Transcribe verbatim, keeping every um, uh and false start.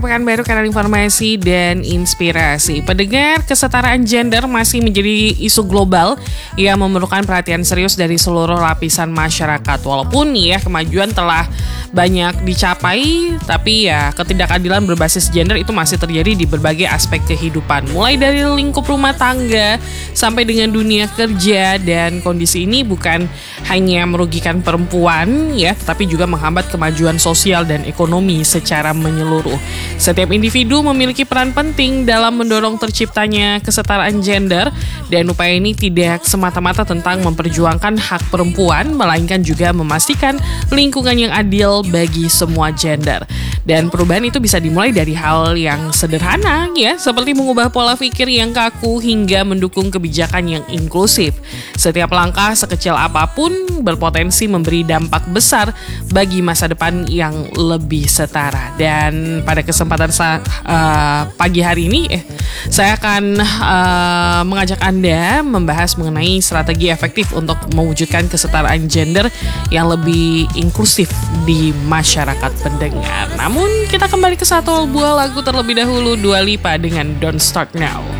Pekanbaru, kanal informasi dan inspirasi. Pendengar, kesetaraan gender masih menjadi isu global yang memerlukan perhatian serius dari seluruh lapisan masyarakat. Walaupun ya kemajuan telah banyak dicapai, tapi ya ketidakadilan berbasis gender itu masih terjadi di berbagai aspek kehidupan. Mulai dari lingkup rumah tangga sampai dengan dunia kerja, dan kondisi ini bukan hanya merugikan perempuan ya, tetapi juga menghambat kemajuan sosial dan ekonomi secara menyeluruh. Setiap individu memiliki peran penting dalam mendorong terciptanya kesetaraan gender, dan upaya ini tidak semata-mata tentang memperjuangkan hak perempuan, melainkan juga memastikan lingkungan yang adil bagi semua gender. Dan perubahan itu bisa dimulai dari hal yang sederhana ya, seperti mengubah pola pikir yang kaku hingga mendukung kebijakan yang inklusif. Setiap langkah sekecil apapun berpotensi memberi dampak besar bagi masa depan yang lebih setara. Dan pada kesempatan sa- uh, pagi hari ini eh, saya akan uh, mengajak Anda membahas mengenai strategi efektif untuk mewujudkan kesetaraan gender yang lebih inklusif di masyarakat pendengar. Namun kita kembali ke satu buah lagu terlebih dahulu, Dua Lipa dengan Don't Start Now.